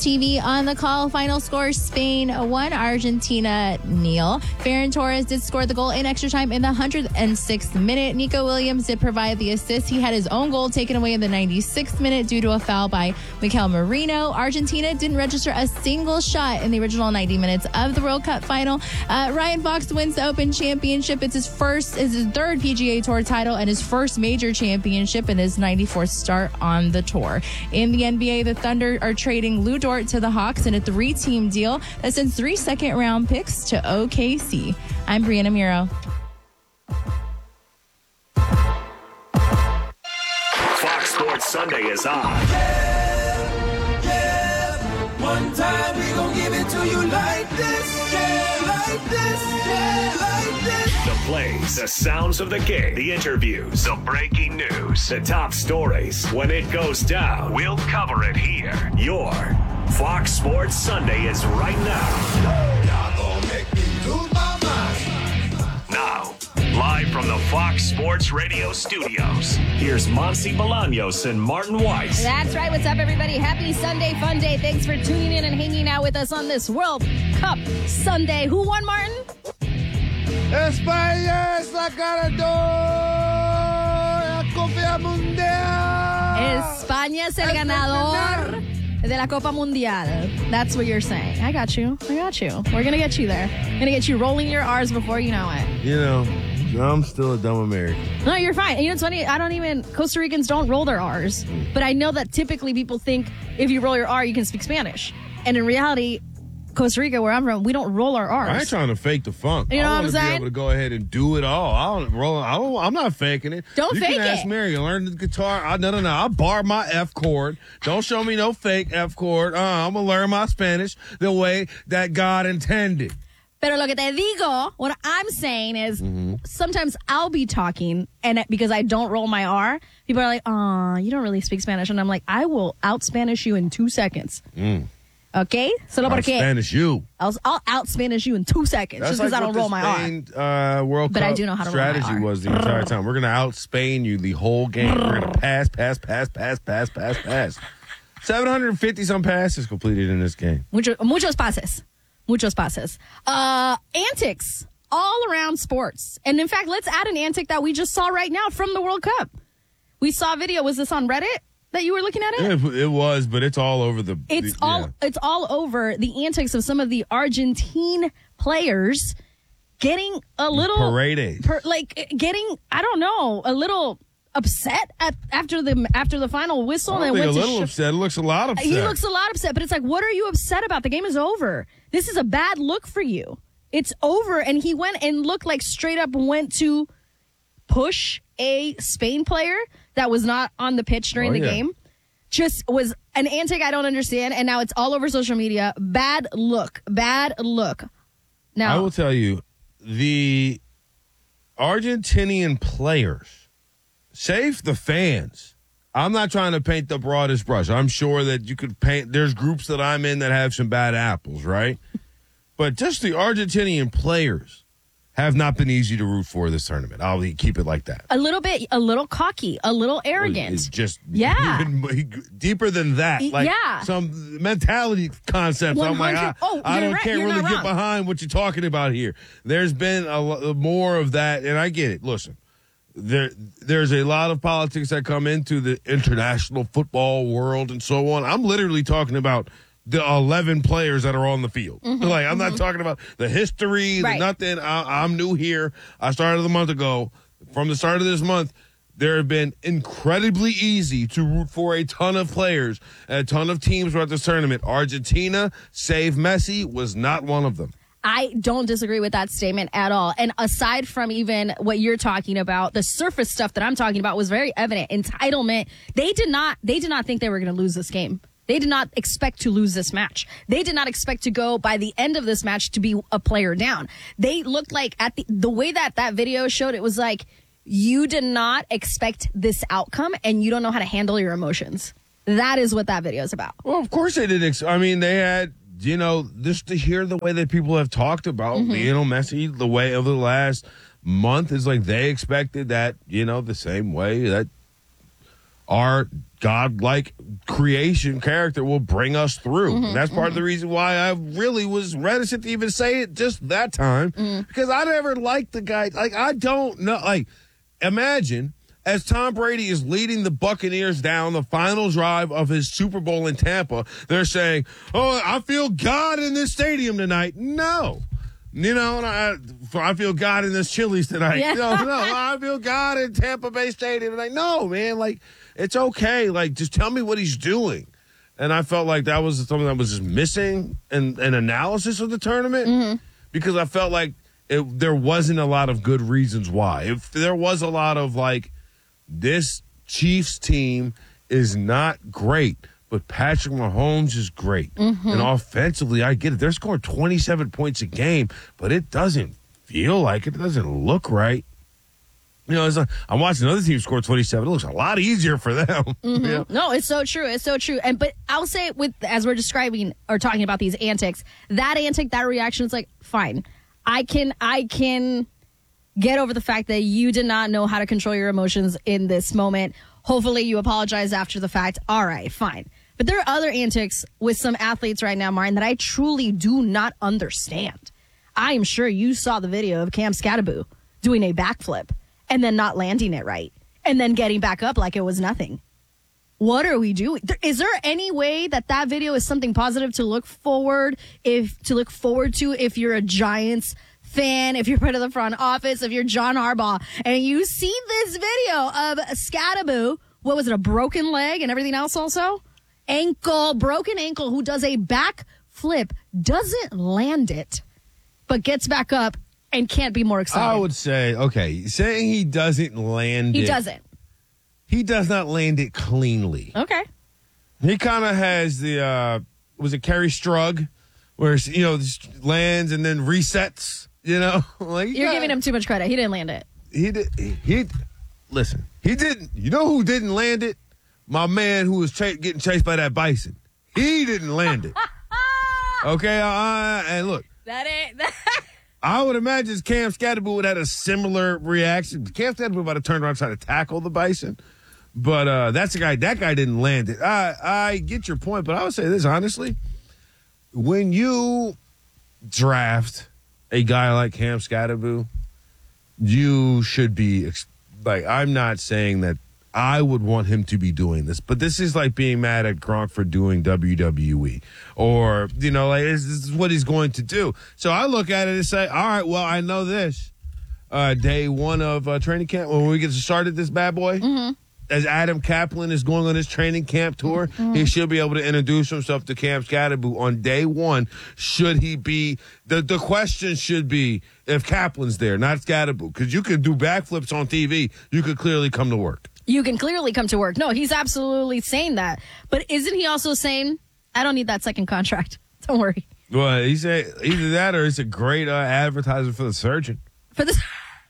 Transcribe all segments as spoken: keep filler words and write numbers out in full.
T V on the call. Final score, Spain one, Argentina nil. Ferran Torres did score the goal in extra time in the one hundred sixth minute. Nico Williams did provide the assist. He had his own goal taken away in the ninety-sixth minute due to a foul by Mikel Merino. Argentina didn't register a single shot in the original ninety minutes of the World Cup final. Uh, Ryan Fox wins the Open Championship. It's his first, is his third P G A Tour title and his first major championship and his ninety-fourth start on the tour. In the N B A, the Thunder are trading Lou Dort to the Hawks in a three-team deal that sends three second-round picks to O K C. I'm Brianna Muro. Fox Sports Sunday is on. Yeah, yeah. One time we gon' give it to you like this. Yeah, like this. Yeah, like this. The plays, the sounds of the game, the interviews, the breaking news, the top stories. When it goes down, we'll cover it here. Your Fox Sports Sunday is right now. Y'all gon' make me lose my mind. Now, live from the Fox Sports Radio studios, here's Monsi Bolaños and Martin Weiss. That's right. What's up, everybody? Happy Sunday, fun day. Thanks for tuning in and hanging out with us on this World Cup Sunday. Who won, Martin? España es la ganadora de la Copa Mundial. España es el ganador de la Copa Mundial. That's what you're saying. I got you. I got you. We're going to get you there. Going to get you rolling your R's before you know it. You know, I'm still a dumb American. No, you're fine. And you know what's funny? I don't even, Costa Ricans don't roll their R's. But I know that typically people think if you roll your R, you can speak Spanish. And in reality, Costa Rica, where I'm from, we don't roll our R's. I ain't trying to fake the funk. You know I what I'm want saying? to be able to go ahead and do it all. I don't roll. I don't. I'm not faking it. Don't you fake can ask it. Mary. Learn the guitar. I, no, no, no. I bar my F chord. Don't show me no fake F chord. Uh, I'm gonna learn my Spanish the way that God intended. Pero lo que te digo, what I'm saying is mm-hmm. sometimes I'll be talking, and because I don't roll my R, people are like, "Oh, you don't really speak Spanish," and I'm like, "I will out Spanish you in two seconds." Mm. Okay, solo I'll porque Spanish you. I'll, I'll out Spanish you in two seconds That's just because like I don't roll my Spain, R. Uh, World but Cup I do know how to roll my strategy R. was the entire time. We're gonna out Spain you the whole game. We're gonna pass, pass, pass, pass, pass, pass, pass. seven hundred fifty some passes completed in this game. Mucho, muchos pases, muchos pases. Uh, antics all around sports, and in fact, let's add an antic that we just saw right now from the World Cup. We saw a video. Was this on Reddit that you were looking at it? It, it was, but it's all over the. It's the, all yeah. it's all over the antics of some of the Argentine players getting a little parade, per, like getting I don't know a little upset at after the after the final whistle. I and think went a to little sh- upset. It looks a lot upset. He looks a lot upset, but it's like, what are you upset about? The game is over. This is a bad look for you. It's over, and he went and looked like straight up went to push a Spain player that was not on the pitch during oh, the yeah. game. Just was an antic I don't understand, and now it's all over social media. Bad look. Bad look. Now, I will tell you, the Argentinian players, save the fans. I'm not trying to paint the broadest brush. I'm sure that you could paint, there's groups that I'm in that have some bad apples, right? But just the Argentinian players have not been easy to root for this tournament. I'll keep it like that. a little bit, a little cocky, a little arrogant. It's just Yeah. even deeper than that. Like Yeah. some mentality concepts. I'm like, I, Oh, I you're don't right. can't You're really not get wrong. behind what you're talking about here. There's been a lo- more of that, and I get it. Listen, there there's a lot of politics that come into the international football world and so on. I'm literally talking about the eleven players that are on the field. Mm-hmm, like, I'm not talking about the history, Right. the nothing. I, I'm new here. I started a month ago. From the start of this month, there have been incredibly easy to root for a ton of players, a ton of teams throughout this tournament. Argentina, save Messi, was not one of them. I don't disagree with that statement at all. And aside from even what you're talking about, the surface stuff that I'm talking about was very evident. Entitlement. They did not, they did not think they were going to lose this game. They did not expect to lose this match. They did not expect to go by the end of this match to be a player down. They looked like at the, the way that that video showed, it was like, you did not expect this outcome and you don't know how to handle your emotions. That is what that video is about. Well, of course they did. Ex- I mean, they had, you know, just to hear the way that people have talked about Mm-hmm. Lionel Messi, the way of the last month is like they expected that, you know, the same way that our godlike creation character will bring us through. Mm-hmm, and that's part mm-hmm. of the reason why I really was reticent to even say it just that time, mm. because I never liked the guy. Like, I don't know. Like, imagine as Tom Brady is leading the Buccaneers down the final drive of his Super Bowl in Tampa, they're saying, oh, I feel God in this stadium tonight. No. You know, and I, I feel God in this Chili's tonight. Yeah. No, no, I feel God in Tampa Bay Stadium tonight. No, man, like, it's okay. Like, just tell me what he's doing. And I felt like that was something that was just missing in an analysis of the tournament, mm-hmm. because I felt like it, there wasn't a lot of good reasons why. If there was a lot of, like, this Chiefs team is not great, but Patrick Mahomes is great. Mm-hmm. And offensively, I get it. They're scoring twenty-seven points a game, but it doesn't feel like it. It doesn't look right. You know, it's like, I'm watching other teams score twenty-seven. It looks a lot easier for them. Mm-hmm. You know? No, it's so true. It's so true. And but I'll say with as we're describing or talking about these antics, that antic, that reaction is like, fine. I can I can get over the fact that you did not know how to control your emotions in this moment. Hopefully you apologize after the fact. All right, fine. But there are other antics with some athletes right now, Martin, that I truly do not understand. I am sure you saw the video of Cam Scatterbo doing a backflip and then not landing it right and then getting back up like it was nothing. What are we doing? Is there any way that that video is something positive to look forward if to look forward to if you're a Giants fan, if you're part of the front office, if you're John Harbaugh, and you see this video of Scatterbo, what was it, a broken leg and everything else also? Ankle, broken ankle, who does a back flip, doesn't land it, but gets back up and can't be more excited. I would say, okay, saying he doesn't land He it. doesn't. He does not land it cleanly. Okay. He kind of has the, uh, was it Kerry Strug, where, you know, just lands and then resets, you know? like You're got, giving him too much credit. He didn't land it. He did, he, listen, he didn't, you know who didn't land it? My man who was ch- getting chased by that bison. He didn't land it. Okay, uh, and look. That ain't that. I would imagine Cam Scatterbo would have had a similar reaction. Cam Scatterbo might have turned around and tried to tackle the bison. But uh, that's the guy. That guy didn't land it. I, I get your point, but I would say this, honestly. When you draft a guy like Cam Scatterbo, you should be, like, I'm not saying that I would want him to be doing this, but this is like being mad at Gronk for doing W W E, or, you know, like, this is what he's going to do. So I look at it and say, all right, well, I know this. Uh, day one of uh, training camp, when we get started this bad boy, mm-hmm. as Adam Kaplan is going on his training camp tour, mm-hmm. he should be able to introduce himself to Cam Scatterbo on day one. Should he be, the, the question should be if Kaplan's there, not Scatterbo, because you could do backflips on T V. You could clearly come to work. You can clearly come to work. No, he's absolutely saying that. But isn't he also saying, I don't need that second contract. Don't worry. Well, he said either that or it's a great uh, advertisement for the surgeon. For the,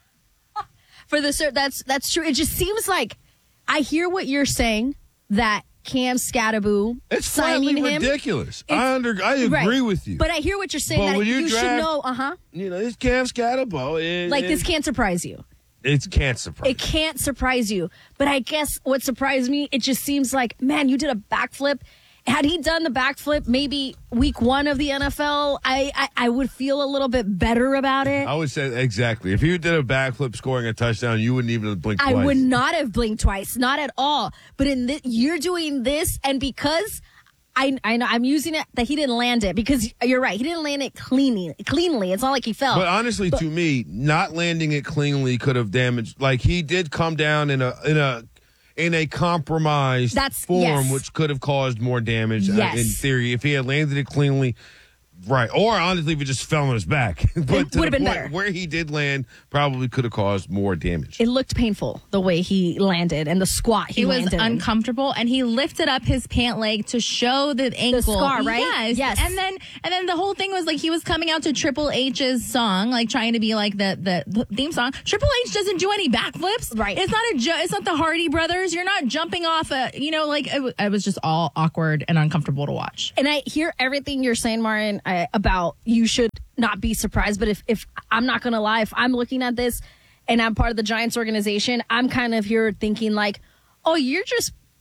for the sur- that's that's true. It just seems like I hear what you're saying, that Cam Scatterbo It's signing flatly him. ridiculous. It's- I under I agree right. with you. But I hear what you're saying, But that when you, you should draft- know, uh-huh. you know, it's Cam Scatterbo. It, Like, it, this can't surprise you. It can't surprise. It can't surprise you. But I guess what surprised me, it just seems like, man, you did a backflip. Had he done the backflip maybe week one of the N F L, I, I, I would feel a little bit better about it. I would say exactly. If you did a backflip scoring a touchdown, you wouldn't even have blinked I twice. would not have blinked twice, not at all. But in this, you're doing this, and because I, I know I'm using it that he didn't land it, because you're right, he didn't land it cleanly. Cleanly, it's not like he fell. But honestly, to me, not landing it cleanly could have damaged. Like, he did come down in a in a in a compromised That's- form, yes. which could have caused more damage. uh, Yes. in theory, if he had landed it cleanly. Right. Or honestly, if it just fell on his back. But It to would the have been point better. where he did land probably could have caused more damage. It looked painful the way he landed and the squat he, He was landed in. uncomfortable, and he lifted up his pant leg to show the ankle. scar, right? Yes. Yes. And then, and then the whole thing was like he was coming out to Triple H's song, like trying to be like the the, the theme song. Triple H doesn't do any backflips. Right. It's not a. Ju- it's not the Hardy Brothers. You're not jumping off a. You know, like it, w- it was just all awkward and uncomfortable to watch. And I hear everything you're saying, Martin, I, about you should not be surprised. But if, if I'm not going to lie, if I'm looking at this and I'm part of the Giants organization, I'm kind of here thinking like, oh, you're just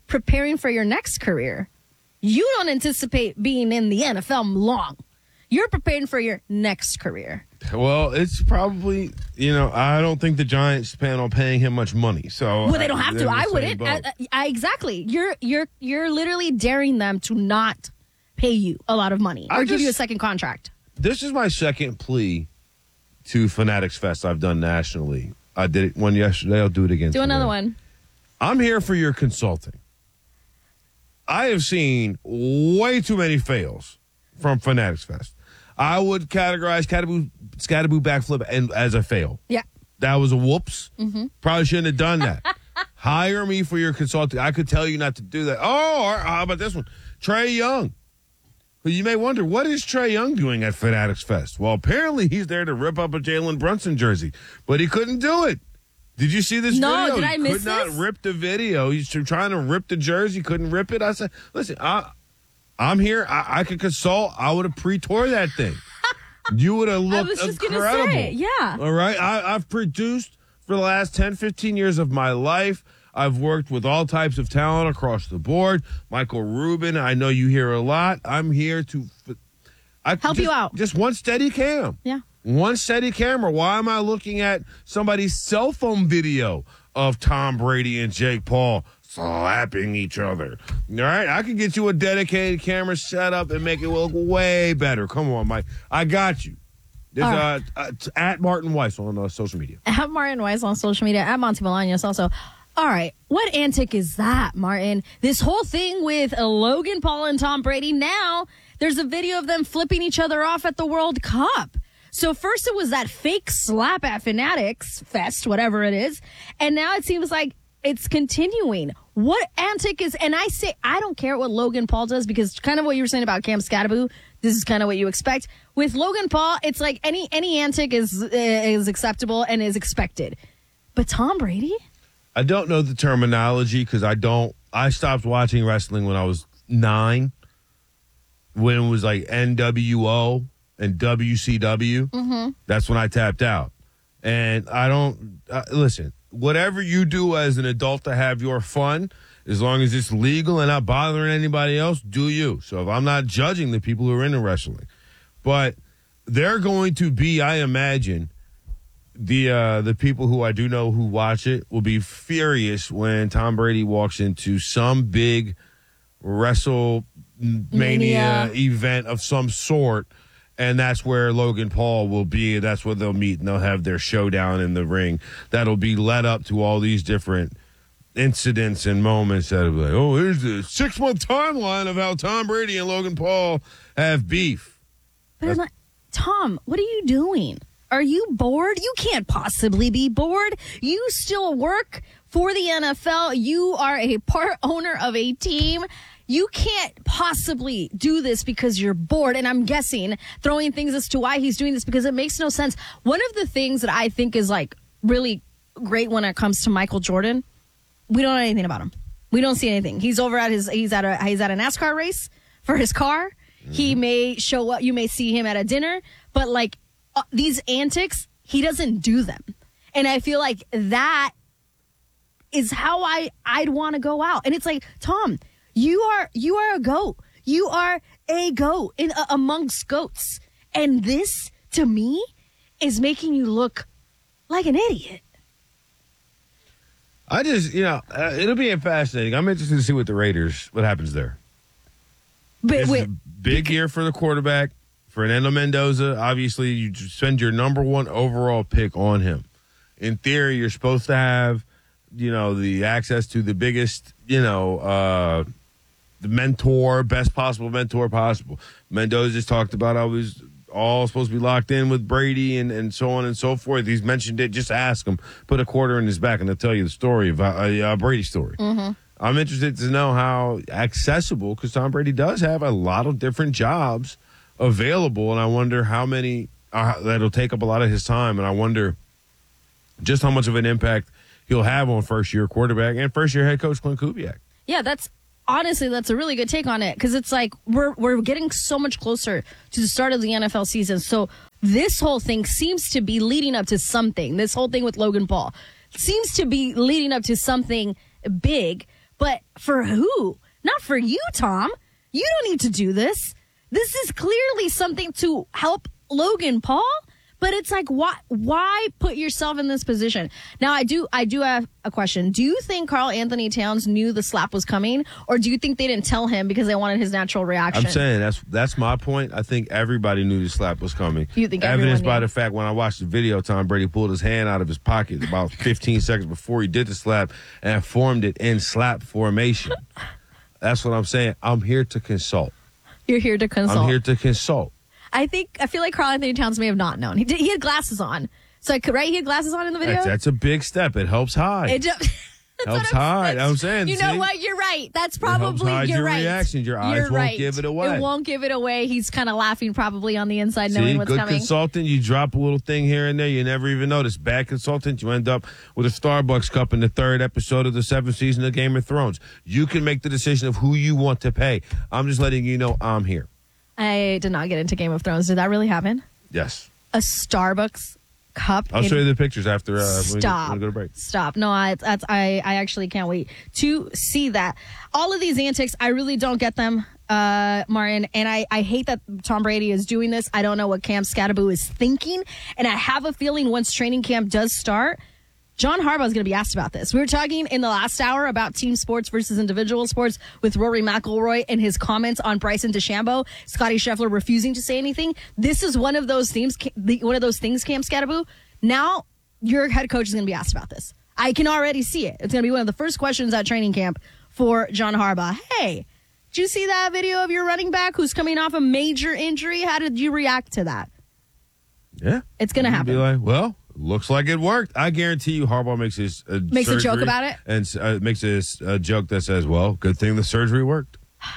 preparing for your next career. You don't anticipate being in the N F L long. You're preparing for your next career. Well, it's probably, you know, I don't think the Giants plan on paying him much money. So Well, they don't I- have they're to. in the I same wouldn't. boat. I, I, exactly. You're you're you're literally daring them to not pay you a lot of money or I give you a just- second contract. This is my second plea to Fanatics Fest I've done nationally. I did it one yesterday. I'll do it again Do today. another one. I'm here for your consulting. I have seen way too many fails from Fanatics Fest. I would categorize Scatterboo, Scatterboo backflip and, as a fail. Yeah. That was a whoops. Mm-hmm. Probably shouldn't have done that. Hire me for your consulting. I could tell you not to do that. Oh, or how about this one? Trey Young. But you may wonder, what is Trey Young doing at Fanatics Fest? Well, apparently he's there to rip up a Jalen Brunson jersey, but he couldn't do it. Did you see this No, video? did he I miss could not this? rip the video. He's trying to rip the jersey, couldn't rip it. I said, listen, I, I'm here. I, I could consult. I would have pre-tore that thing. You would have looked was just gonna incredible. say, yeah. All right. I, I've produced for the last ten, fifteen years of my life. I've worked with all types of talent across the board. Michael Rubin, I know you hear a lot. I'm here to I, Help just, you out. Just one steady cam. Yeah. One steady camera. Why am I looking at somebody's cell phone video of Tom Brady and Jake Paul slapping each other? All right, I can get you a dedicated camera set up and make it look way better. Come on, Mike. I got you. This, All uh, right. uh, t- at Martin Weiss on uh, social media. At Martin Weiss on social media, at Monty Bolaños also. All right, what antic is that, Martin? This whole thing with uh, Logan Paul and Tom Brady, now there's a video of them flipping each other off at the World Cup. So first it was that fake slap at Fanatics Fest, whatever it is, and now it seems like it's continuing. What antic is, and I say, I don't care what Logan Paul does, because kind of what you were saying about Cam Scatterboo, this is kind of what you expect. With Logan Paul, it's like any any antic is is acceptable and is expected. But Tom Brady? I don't know the terminology because I don't. I stopped watching wrestling when I was nine, when it was like N W O and W C W. Mm-hmm. That's when I tapped out. And I don't uh, listen. Whatever you do as an adult to have your fun, as long as it's legal and not bothering anybody else, do you. So if I'm not judging the people who are into wrestling, but they're going to be, I imagine, the uh, the people who I do know who watch it will be furious when Tom Brady walks into some big WrestleMania Mania. event of some sort, and that's where Logan Paul will be. That's where they'll meet, and they'll have their showdown in the ring. That'll be led up to all these different incidents and moments that'll be like, oh, here's the six-month timeline of how Tom Brady and Logan Paul have beef. But I'm like, Tom, what are you doing? Are you bored? You can't possibly be bored. You still work for the N F L. You are a part owner of a team. You can't possibly do this because you're bored. And I'm guessing, throwing things as to why he's doing this, because it makes no sense. One of the things that I think is like really great when it comes to Michael Jordan, we don't know anything about him. We don't see anything. He's over at his, he's at a, he's at a NASCAR race for his car. Mm-hmm. He may show up, you may see him at a dinner, but like uh, these antics, he doesn't do them. And I feel like that is how I, I'd want to go out. And it's like, Tom, you are, you are a goat. You are a goat in uh, amongst goats. And this, to me, is making you look like an idiot. I just, you know, uh, it'll be fascinating. I'm interested to see what the Raiders, what happens there. But This is wait, a big year for the quarterback. Fernando Mendoza, obviously, you spend your number one overall pick on him. In theory, you're supposed to have, you know, the access to the biggest, you know, uh, the mentor, best possible mentor possible. Mendoza just talked about how he's all supposed to be locked in with Brady and, and so on and so forth. He's mentioned it. Just ask him. Put a quarter in his back and they'll tell you the story of uh, uh, Brady's story. Mm-hmm. I'm interested to know how accessible, because Tom Brady does have a lot of different jobs available, and I wonder how many uh, that'll take up a lot of his time, and I wonder just how much of an impact he'll have on first-year quarterback and first-year head coach Clint Kubiak. yeah, that's honestly, that's a really good take on it, because it's like we're we're getting so much closer to the start of the N F L season. So this whole thing seems to be leading up to something. This whole thing with Logan Paul seems to be leading up to something big. But for who? Not for you, Tom. You don't need to do this. This is clearly something to help Logan Paul. But it's like, why why put yourself in this position? Now, I do I do have a question. Do you think Karl Anthony Towns knew the slap was coming? Or do you think they didn't tell him because they wanted his natural reaction? I'm saying that's that's my point. I think everybody knew the slap was coming. You think Evidenced by knew? the fact when I watched the video, Tom Brady pulled his hand out of his pocket about fifteen seconds before he did the slap and formed it in slap formation. That's what I'm saying. I'm here to consult. You're here to consult. I'm here to consult. I think I feel like Karl Anthony Towns may have not known. He did, he had glasses on, so I could, right? He had glasses on in the video. That's, that's a big step. It helps hide. It just, helps hide. I'm saying. You know see? what? You're right. That's It helps probably hide you're your right. reactions. Your eyes you're won't right. give it away. It won't give it away. He's kind of laughing probably on the inside, knowing See, what's good coming. consultant, you drop a little thing here and there, you never even notice. Bad consultant, you end up with a Starbucks cup in the third episode of the seventh season of Game of Thrones. You can make the decision of who you want to pay. I'm just letting you know I'm here. I did not get into Game of Thrones. Did that really happen? Yes. A Starbucks cup? I'll in- show you the pictures after uh, Stop. when we go to break. Stop. No, I, that's, I, I actually can't wait to see that. All of these antics, I really don't get them, uh, Martin. And I, I hate that Tom Brady is doing this. I don't know what Cam Scatterbo is thinking. And I have a feeling once training camp does start, John Harbaugh is going to be asked about this. We were talking in the last hour about team sports versus individual sports with Rory McIlroy and his comments on Bryson DeChambeau, Scotty Scheffler refusing to say anything. This is one of those themes, one of those things, Cam Scatterbo. Now your head coach is going to be asked about this. I can already see it. It's going to be one of the first questions at training camp for John Harbaugh. Hey, did you see that video of your running back who's coming off a major injury? How did you react to that? Yeah. It's going to happen. Be like, well, looks like it worked. I guarantee you Harbaugh makes his uh, Makes a joke surgery about it? And uh, makes his uh, joke that says, well, good thing the surgery worked.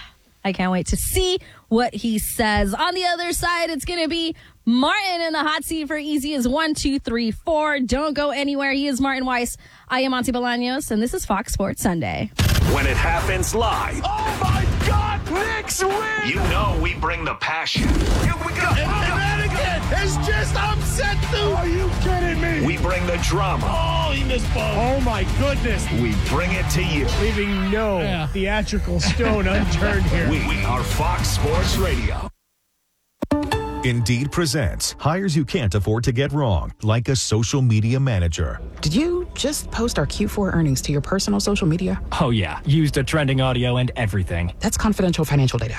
I can't wait to see what he says. On the other side, it's going to be Martin in the hot seat for easy as one, two, three, four. Don't go anywhere. He is Martin Weiss. I am Monty Bolaños, and this is Fox Sports Sunday. When it happens live, Oh my God, Knicks win! you know we bring the passion. Here we go! And again! It's just upset, dude! Are you kidding me? We bring the drama. Oh, he missed ball. Oh my goodness. We bring it to you. Leaving no Yeah. theatrical stone unturned here. We, we are Fox Sports Radio. Indeed presents hires you can't afford to get wrong, like a social media manager. Did you just post our Q four earnings to your personal social media? Oh, yeah. Used a trending audio and everything. That's confidential financial data.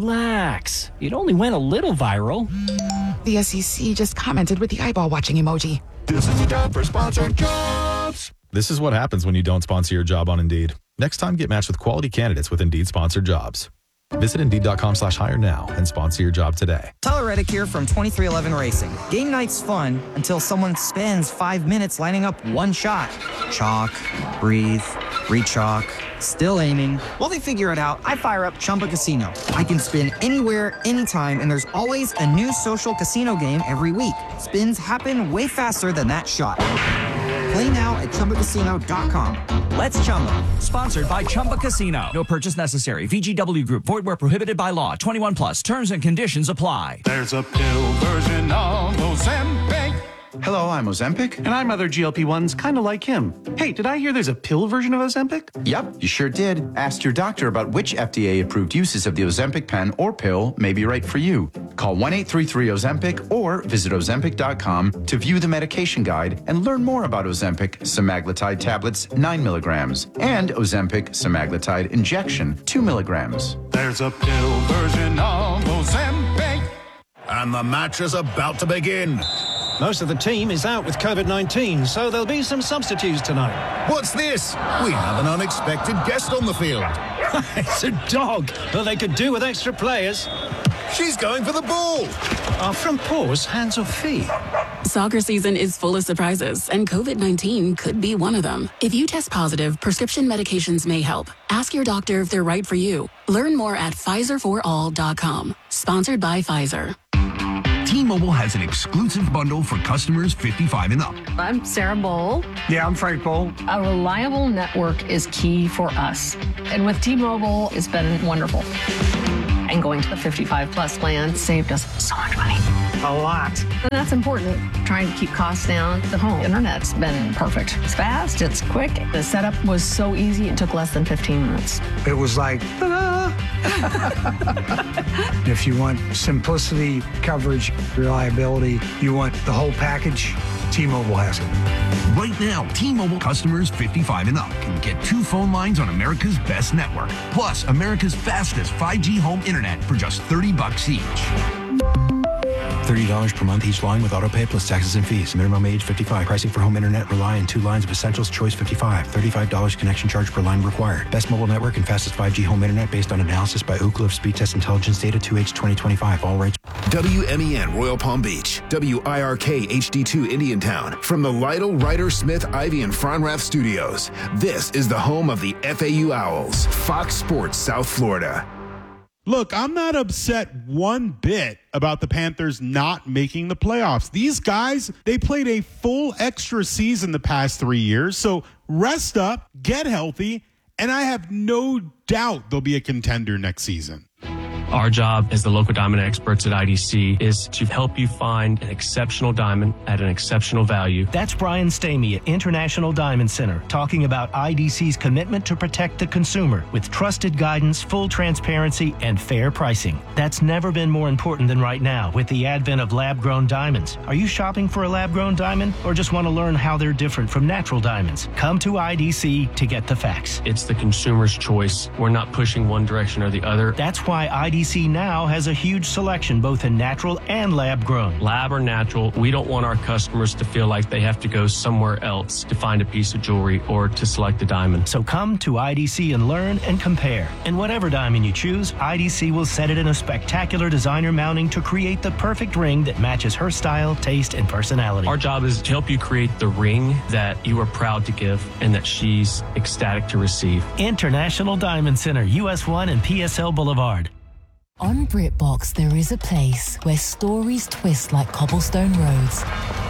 Relax. It only went a little viral. The S E C just commented with the eyeball watching emoji. This is the time for sponsored jobs. This is what happens when you don't sponsor your job on Indeed. Next time, get matched with quality candidates with Indeed sponsored jobs. Visit Indeed.com slash hire now and sponsor your job today. Tyler Reddick here from twenty-three eleven Racing. Game night's fun until someone spends five minutes lining up one shot. Chalk, breathe, re-chalk, still aiming. While they figure it out, I fire up Chumba Casino. I can spin anywhere, anytime, and there's always a new social casino game every week. Spins happen way faster than that shot. Play now at Chumba Casino dot com. Let's Chumba. Sponsored by Chumba Casino. No purchase necessary. V G W Group. Void where prohibited by law. twenty-one plus. Terms and conditions apply. There's a pill version of Ozempic. Hello, I'm Ozempic. And I'm other G L P ones kind of like him. Hey, did I hear there's a pill version of Ozempic? Yep, you sure did. Ask your doctor about which F D A-approved uses of the Ozempic pen or pill may be right for you. Call one eight three three Ozempic or visit Ozempic dot com to view the medication guide and learn more about Ozempic semaglutide tablets nine milligrams and Ozempic semaglutide injection two milligrams. There's a pill version of Ozempic. And the match is about to begin. Most of the team is out with COVID nineteen, so there'll be some substitutes tonight. What's this? We have an unexpected guest on the field. It's a dog. Well, they could do with extra players. She's going for the ball. Are from paws, hands or feet? Soccer season is full of surprises, and COVID nineteen could be one of them. If you test positive, prescription medications may help. Ask your doctor if they're right for you. Learn more at Pfizer for all dot com. Sponsored by Pfizer. T-Mobile has an exclusive bundle for customers fifty-five and up. I'm Sarah Bowl. Yeah, I'm Frank Bowl. A reliable network is key for us. And with T-Mobile, it's been wonderful. And going to the fifty-five plus plan saved us so much money. a lot. And that's important. Trying to keep costs down. The home internet's been perfect. It's fast, it's quick. The setup was so easy, it took less than fifteen minutes. It was like, ta-da! If you want simplicity, coverage, reliability, you want the whole package, T-Mobile has it. Right now, T-Mobile customers fifty-five and up can get two phone lines on America's best network, plus America's fastest five G home internet for just thirty bucks each. thirty dollars per month each line with autopay plus taxes and fees. Minimum age fifty-five. Pricing for home internet rely on two lines of Essentials Choice fifty-five. thirty-five dollars connection charge per line required. Best mobile network and fastest five G home internet based on analysis by Ookla of Speed Test Intelligence Data two H twenty twenty-five. All rates. W M E N Royal Palm Beach. W I R K H D two Indiantown. From the Lytle, Ryder, Smith, Ivy, and Fronrath studios. This is the home of the F A U Owls. Fox Sports South Florida. Look, I'm not upset one bit about the Panthers not making the playoffs. These guys, they played a full extra season the past three years. So rest up, get healthy, and I have no doubt they'll be a contender next season. Our job as the local diamond experts at I D C is to help you find an exceptional diamond at an exceptional value. That's Brian Stamey at International Diamond Center talking about I D C's commitment to protect the consumer with trusted guidance, full transparency, and fair pricing. That's never been more important than right now with the advent of lab-grown diamonds. Are you shopping for a lab-grown diamond or just want to learn how they're different from natural diamonds? Come to I D C to get the facts. It's the consumer's choice. We're not pushing one direction or the other. That's why I D C now has a huge selection both in natural and lab-grown. Lab or natural, we don't want our customers to feel like they have to go somewhere else to find a piece of jewelry or to select a diamond. So come to I D C and learn and compare. And whatever diamond you choose, I D C will set it in a spectacular designer mounting to create the perfect ring that matches her style, taste, and personality. Our job is to help you create the ring that you are proud to give and that she's ecstatic to receive. International Diamond Center, U S one and P S L Boulevard. On BritBox, there is a place where stories twist like cobblestone roads,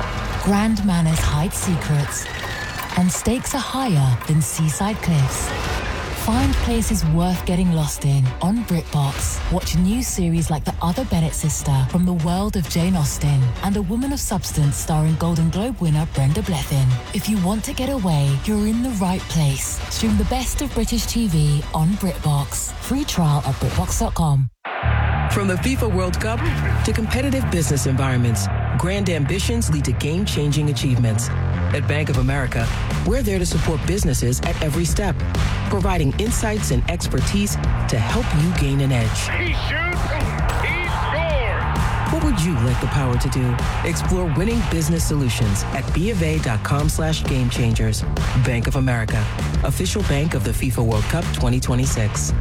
grand manners hide secrets, and stakes are higher than seaside cliffs. Find places worth getting lost in on BritBox. Watch new series like The Other Bennett Sister from the world of Jane Austen and A Woman of Substance starring Golden Globe winner Brenda Blethyn. If you want to get away, you're in the right place. Stream the best of British T V on BritBox. Free trial at BritBox dot com. From the FIFA World Cup to competitive business environments, grand ambitions lead to game-changing achievements. At Bank of America, we're there to support businesses at every step, providing insights and expertise to help you gain an edge. He shoots, he scores! What would you like the power to do? Explore winning business solutions at BofA.com slash game changers. Bank of America, official bank of the FIFA World Cup twenty twenty-six.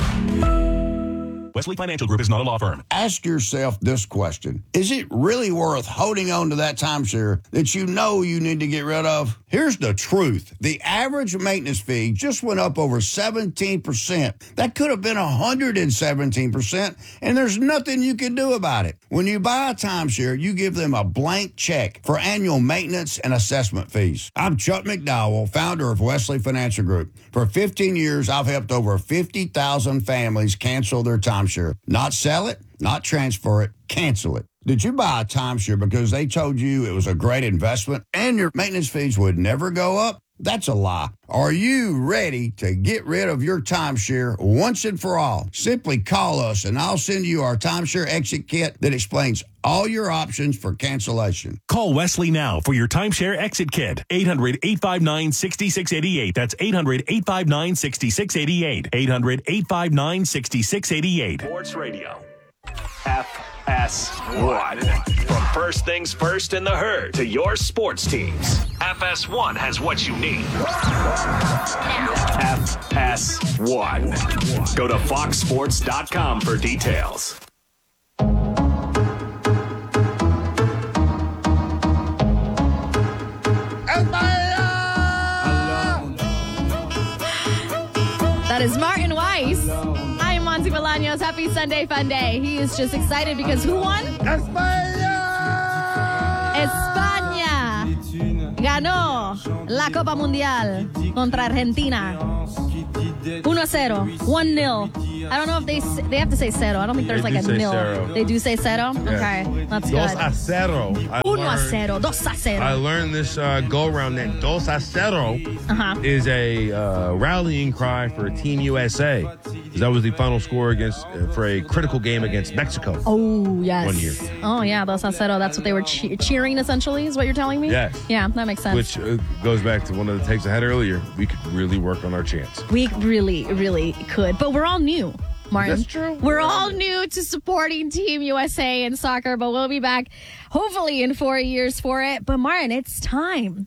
Wesley Financial Group is not a law firm. Ask yourself this question. Is it really worth holding on to that timeshare that you know you need to get rid of? Here's the truth. The average maintenance fee just went up over seventeen percent. That could have been one hundred seventeen percent, and there's nothing you can do about it. When you buy a timeshare, you give them a blank check for annual maintenance and assessment fees. I'm Chuck McDowell, founder of Wesley Financial Group. For fifteen years, I've helped over fifty thousand families cancel their timeshare. Not sell it, not transfer it, cancel it. Did you buy a timeshare because they told you it was a great investment and your maintenance fees would never go up? That's a lie. Are you ready to get rid of your timeshare once and for all? Simply call us and I'll send you our timeshare exit kit that explains all your options for cancellation. Call Wesley now for your timeshare exit kit. eight hundred, eight five nine, six six eight eight. That's eight hundred, eight five nine, six six eight eight. eight hundred, eight five nine, six six eight eight. Sports Radio. F S one. From first things first in the herd to your sports teams, F S one has what you need. F S one. Go to fox sports dot com for details. That is Martin Weiss. I am Monty Bolaños. Happy Sunday Fun Day. He is just excited because who won? España! España ganó la Copa Mundial contra Argentina. Uno cero. One nil. I don't know if they s- they have to say cero. I don't think there's They like do a say nil. cero. They do say cero? Yeah. Okay. That's Dos good. a cero. I Uno a learned- cero. Dos a cero. I learned this uh, go around that dos a cero Uh-huh. is a uh, rallying cry for Team U S A. That was the final score against uh, for a critical game against Mexico. Oh, yes. One year. Oh, yeah. Dos a cero. That's what they were che- cheering, essentially, is what you're telling me? Yes. Yeah, that makes sense. Which uh, goes back to one of the takes I had earlier. We could really work on our chance. We really, really could. But we're all new, Martin. That's true. We're all new to supporting Team U S A in soccer, but we'll be back hopefully in four years for it. But Martin, it's time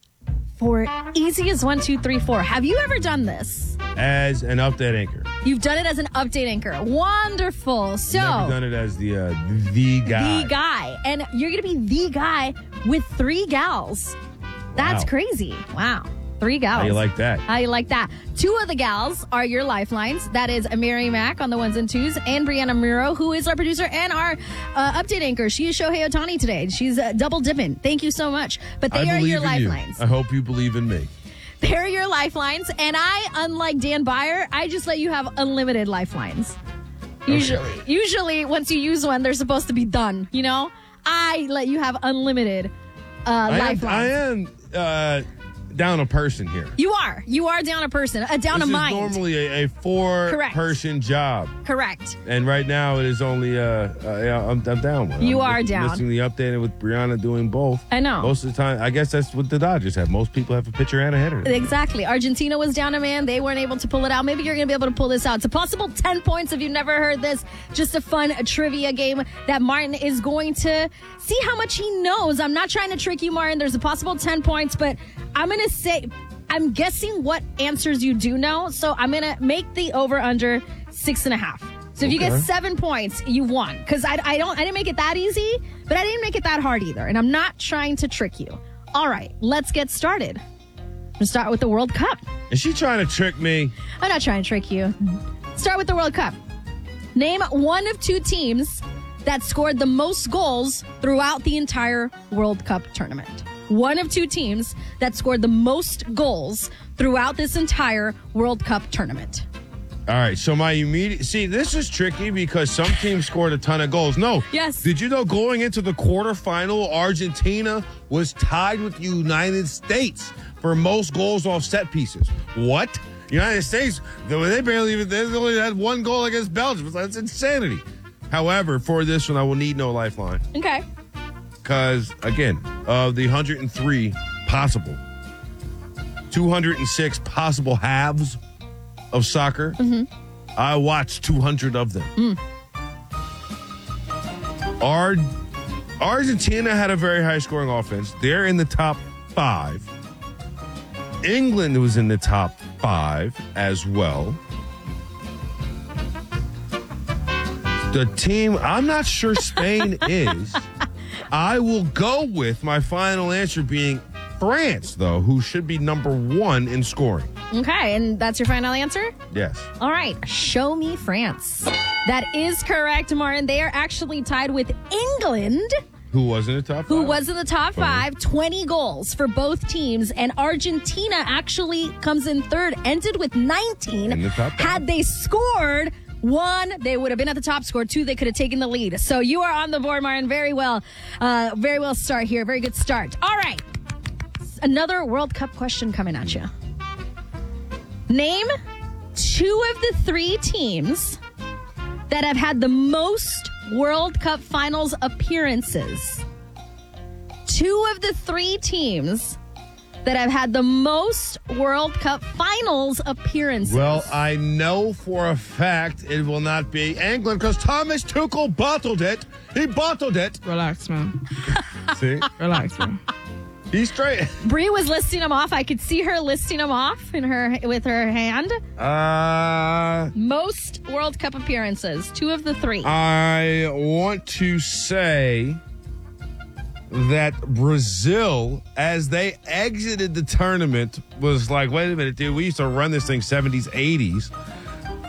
for Easy as One, Two, Three, Four. Have you ever done this? As an update anchor. You've done it as an update anchor. Wonderful. So Never done it as the uh, the guy. the guy. And you're going to be the guy with three gals. That's Wow. crazy. Wow. Three gals. How you like that? How you like that? Two of the gals are your lifelines. That is Mary Mack on the ones and twos and Brianna Muro, who is our producer and our uh, update anchor. She is Shohei Ohtani today. She's uh, double dipping. Thank you so much. But they I are believe your in you. lifelines. I hope you believe in me. They're your lifelines. And I, unlike Dan Byer, I just let you have unlimited lifelines. Usually, usually once you use one, they're supposed to be done. You know, I let you have unlimited uh, I am, lifelines. I am uh, down a person here. You are. You are down a person, a down this a mind. is normally a, a four-person job. Correct. And right now it is only, uh, uh yeah, I'm, I'm down one. You I'm are down. Missing the update with Brianna doing both. I know. Most of the time, I guess that's what the Dodgers have. Most people have a pitcher and a hitter. Exactly. Argentina was down a man. They weren't able to pull it out. Maybe you're going to be able to pull this out. It's a possible ten points if you've never heard this. Just a fun trivia game that Martin is going to see how much he knows. I'm not trying to trick you, Martin. There's a possible ten points, but I'm going to say, I'm guessing what answers you do know. So I'm going to make the over under six and a half. So if you get Okay. seven points, you won. Because I, I don't, I didn't make it that easy, but I didn't make it that hard either. And I'm not trying to trick you. All right, let's get started. We'll start with the World Cup. Is she trying to trick me? I'm not trying to trick you. Start with the World Cup. Name one of two teams that scored the most goals throughout the entire World Cup tournament. One of two teams that scored the most goals throughout this entire World Cup tournament. All right, so my immediate... See, this is tricky because some teams scored a ton of goals. No. Yes. Did you know going into the quarterfinal, Argentina was tied with the United States for most goals off set pieces? What? United States, they barely even... They only had one goal against Belgium. That's insanity. However, for this one, I will need no lifeline. Okay. Because, again, of the one hundred three possible, two hundred six possible halves of soccer, Mm-hmm. I watched two hundred of them. Mm. Ar- Argentina had a very high scoring offense. They're in the top five. England was in the top five as well. The team, I'm not sure Spain is. I will go with my final answer being France, though, who should be number one in scoring. Okay, and that's your final answer? Yes. All right, show me France. That is correct, Martin. They are actually tied with England, Who was in the top who five? was in the top five, twenty goals for both teams. And Argentina actually comes in third, ended with nineteen. In the top five. Had they scored one, they would have been at the top. Scored two, they could have taken the lead. So you are on the board, Martin. Very well. Uh, very well start here. Very good start. All right. Another World Cup question coming at you. Name two of the three teams that have had the most World Cup finals appearances. Two of the three teams that have had the most World Cup finals appearances. Well, I know for a fact it will not be England because Thomas Tuchel bottled it. He bottled it. Relax, man. See? Relax, man. He's straight. Bree was listing them off. I could see her listing them off in her with her hand. Uh, Most World Cup appearances. Two of the three. I want to say that Brazil, as they exited the tournament, was like, wait a minute, dude, we used to run this thing seventies, eighties.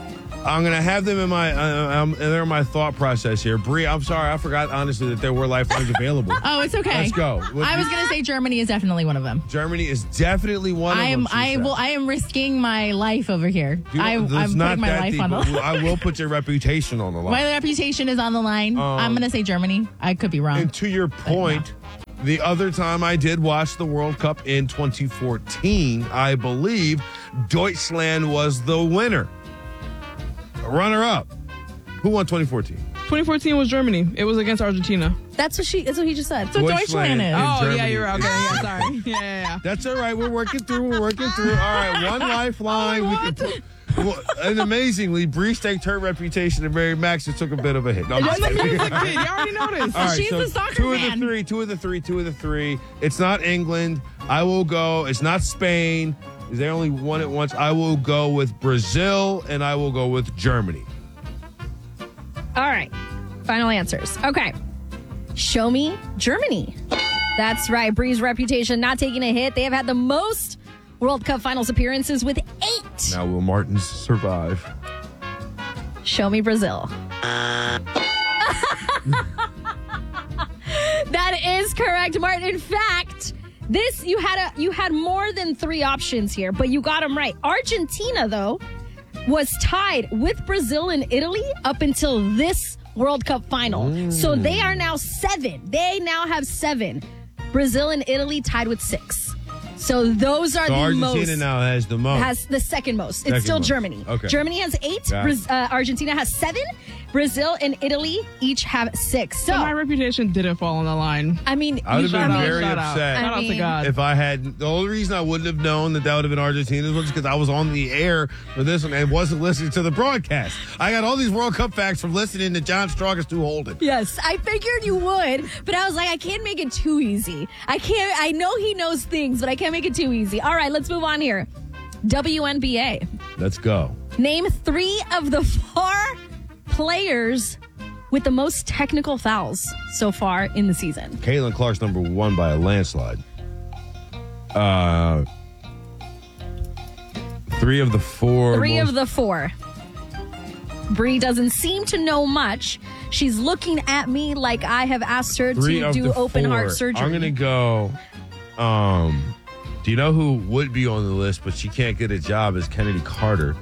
I'm going to have them in my, uh, um, they're in my thought process here. Bree, I'm sorry. I forgot, honestly, that there were lifelines available. Oh, it's okay. Let's go. I was going to say Germany is definitely one of them. Germany is definitely one I of am, them. I will. I am risking my life over here. You know, I, I'm it's not putting my that life deep, on the but line. I will put your reputation on the line. My reputation is on the line. Um, I'm going to say Germany. I could be wrong. And to your point, the other time I did watch the World Cup in twenty fourteen, I believe Deutschland was the winner. Runner-up. Who won twenty fourteen? twenty fourteen was Germany. It was against Argentina. That's what she. That's what he just said. So Deutschland is. Oh, Germany. yeah, you're okay. Yeah, sorry. Yeah, yeah, yeah. That's all right. We're working through. We're working through. All right, one lifeline. We can put, well, and amazingly, Bree staked her reputation, and Mary Max just took a bit of a hit. No, I'm just That's a kidding. music kid. You already know this. All right, She's so a soccer two fan. of the three, two of the three, two of the three. It's not England. I will go. It's not Spain. They only won it once. I will go with Brazil, and I will go with Germany. All right. Final answers. Okay. Show me Germany. That's right. Bree's reputation not taking a hit. They have had the most World Cup Finals appearances with eight. Now will Martins survive? Show me Brazil. That is correct, Martin. In fact, this you had a you had more than three options here, but you got them right. Argentina, though, was tied with Brazil and Italy up until this World Cup final. Mm. So they are now seven. They now have seven. Brazil and Italy tied with six. So those are so the Argentina most. Argentina now has the most. Has the second most. Second it's still most. Germany. Okay. Germany has eight. Braz- uh, Argentina has seven. Brazil and Italy each have six. So, so my reputation didn't fall on the line. I mean, I would have been out, very shout upset. Out. Shout I out mean, to God. If I had, the only reason I wouldn't have known that that would have been Argentina was because I was on the air for this one and wasn't listening to the broadcast. I got all these World Cup facts from listening to John Strongest to Holden. Yes, I figured you would, but I was like, I can't make it too easy. I can't, I know he knows things, but I can't make it too easy. All right, let's move on here. W N B A. Let's go. Name three of the four players with the most technical fouls so far in the season. Caitlin Clark's number one by a landslide. Uh, three of the four. Three most- of the four. Bree doesn't seem to know much. She's looking at me like I have asked her Three to of do the open four. heart surgery. I'm going to go. Um, do you know who would be on the list, but she can't get a job, is Kennedy Carter.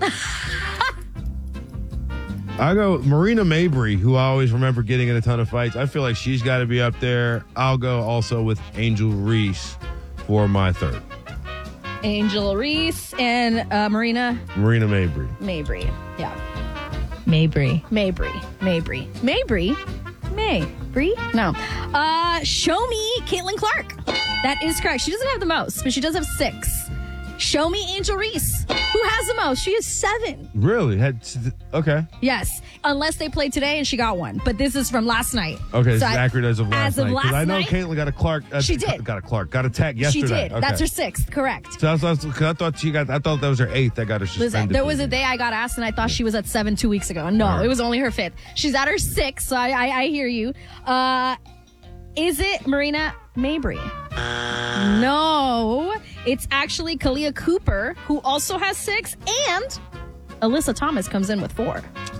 I go Marina Mabry, who I always remember getting in a ton of fights. I feel like she's got to be up there. I'll go also with Angel Reese for my third. Angel Reese and uh, Marina Marina Mabry. Mabry. Yeah. Mabry. Mabry. Mabry. Mabry. Mabry? No. Uh, show me Caitlin Clark. That is correct. She doesn't have the most, but she does have six. Show me Angel Reese. Who has the most? She has seven. Really? Had okay. Yes. Unless they played today and she got one. But this is from last night. Okay, so it's I- accurate as of last as of night. 'Cause last I know night, Caitlin got a Clark. Uh, She did. Got a Clark. Got a tag yesterday. She did. Okay. That's her sixth. Correct. So I, was, cause I thought she got. I thought that was her eighth. That got her suspended. Listen, there for was the a day I got asked and I thought she was at seven two weeks ago. No, Right. it was only her fifth. She's at her sixth, so I, I, I hear you. Uh, is it Marina Mabry? No, it's actually Kalia Cooper, who also has six, and Alyssa Thomas comes in with four.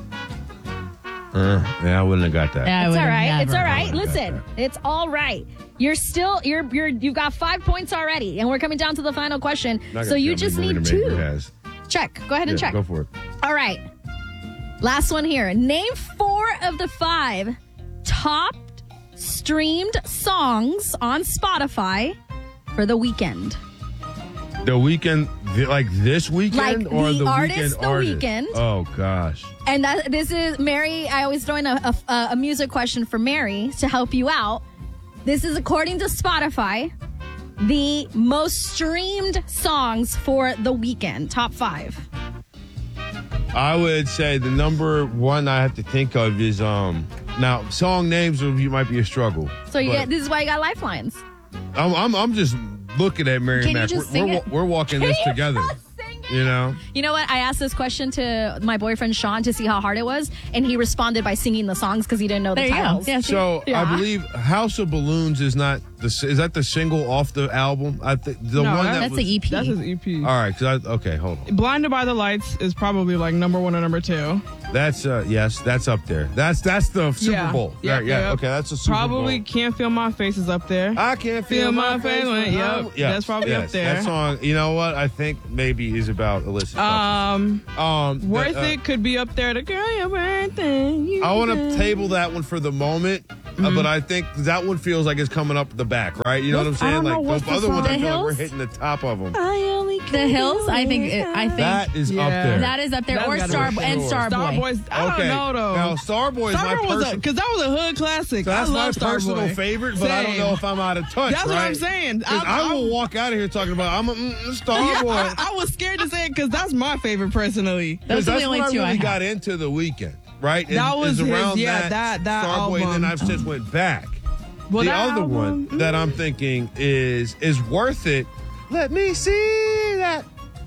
Uh, yeah, I wouldn't have got that. Yeah, I It's all would've right. never. It's all right. would've got Listen, it's all right. You're still you're you're you've got five points already, and we're coming down to the final question. Not So gonna you tell me just Marina need Mabry two. has. Check. Go ahead and Yeah, check. Go for it. All right. Last one here. Name four of the five top streamed songs on Spotify for the weekend. The weekend, the- like this weekend, Like or the the artist, weekend The artist? Weeknd. Oh gosh. And that this is Mary. I always throw in a, a, a music question for Mary to help you out. This is according to Spotify, the most streamed songs for the weekend. Top five. I would say the number one I have to think of is um. Now song names you might be a struggle. So you but get this is why you got lifelines. I'm I'm, I'm just looking at Mary Can you Mac. just we're, sing we're, it? we're walking Can this you together. just sing it? You know? You know what? I asked this question to my boyfriend Sean to see how hard it was, and he responded by singing the songs because he didn't know There the you go. titles. Yeah, So Yeah. I believe House of Balloons is not the is that the single off the album? I think the No, one that- that That's was, the E P. That's his E P. All right, cause I, okay, hold on. Blinded by the Lights is probably like number one or number two. That's uh yes, that's up there. That's that's the Super Yeah. Bowl. Yeah, Right, yeah. yeah. Okay, that's a Super Probably Bowl. Can't Feel My Face is up there. I can't feel, Feel my my face face. when- yep, Yes, that's probably yes, up there. That song, you know what? I think maybe is about illicit Um, substances. Um, Worth that, uh, It could be up there. The girl you're birthday. You I want to did. table that one for the moment, uh, Mm-hmm. but I think that one feels like it's coming up the back, right? You know what I'm What's- I saying? don't know, Like what's those the other ones, I song? feel like The we're Hills? hitting the top of them. I only The Hills, I think. It, I think That is up Yeah. there. that is up there, That's or gotta Star be and sure. Starboy. Starboy's. I Okay, don't know though. now Starboy is my Starboy was person- because that was a hood classic. That's I my love personal Starboy. favorite, but I don't Same. know if I'm out of touch. That's what right? I'm saying. 'Cause I- I, will I- walk out of here talking about I'm a mm, Yeah, Starboy. I, I was scared to say it because that's my favorite personally. Those are that's the only when two I I really have. got into the Weekend, right? That It- was it's his- around yeah, that- that Starboy, and then album. I've since went back. Well, the that other album, one that I'm thinking is is worth it. Let me see that.